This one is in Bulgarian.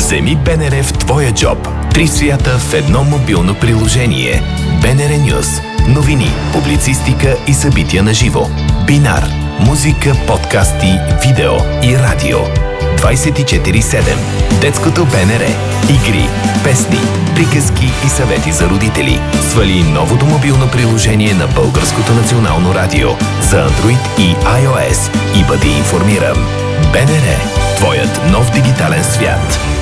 Вземи БНР в твоя джоб. 3 свята в едно мобилно приложение. БНР Нюз. Новини, публицистика и събития на живо. Бинар. Музика, подкасти, видео и радио. 24/7. Детското БНР. Игри, песни, приказки и съвети за родители. Свали новото мобилно приложение на Българското национално радио за Android и iOS и бъди информиран. БНР. Твоят нов дигитален свят.